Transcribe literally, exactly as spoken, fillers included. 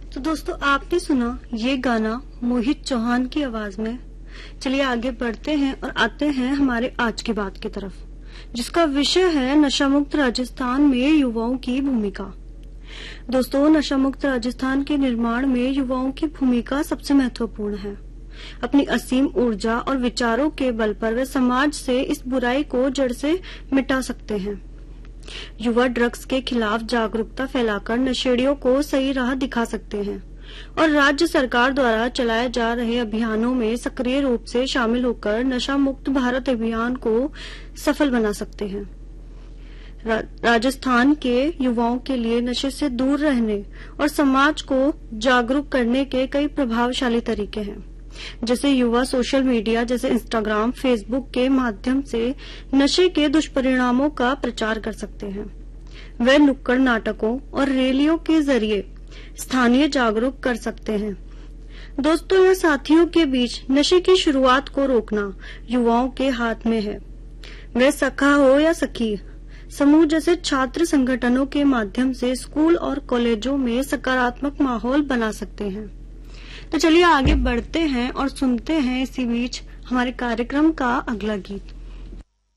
तो दोस्तों आपने सुना ये गाना मोहित चौहान की आवाज में। चलिए आगे बढ़ते हैं और आते हैं हमारे आज की बात की तरफ, जिसका विषय है नशा मुक्त राजस्थान में युवाओं की भूमिका। दोस्तों, नशा मुक्त राजस्थान के निर्माण में युवाओं की भूमिका सबसे महत्वपूर्ण है। अपनी असीम ऊर्जा और विचारों के बल पर वे समाज से इस बुराई को जड़ से मिटा सकते हैं। युवा ड्रग्स के खिलाफ जागरूकता फैलाकर नशेड़ियों को सही राह दिखा सकते हैं और राज्य सरकार द्वारा चलाए जा रहे अभियानों में सक्रिय रूप से शामिल होकर नशा मुक्त भारत अभियान को सफल बना सकते हैं। रा, राजस्थान के युवाओं के लिए नशे से दूर रहने और समाज को जागरूक करने के कई प्रभावशाली तरीके हैं, जैसे युवा सोशल मीडिया जैसे इंस्टाग्राम, फेसबुक के माध्यम से नशे के दुष्परिणामों का प्रचार कर सकते हैं। वे नुक्कड़ नाटकों और रैलियों के जरिए स्थानीय जागरूक कर सकते हैं। दोस्तों, यह साथियों के बीच नशे की शुरुआत को रोकना युवाओं के हाथ में है। वे सखा हो या सखी समूह जैसे छात्र संगठनों के माध्यम से स्कूल और कॉलेजों में सकारात्मक माहौल बना सकते हैं। तो चलिए आगे बढ़ते हैं और सुनते हैं इसी बीच हमारे कार्यक्रम का अगला गीत।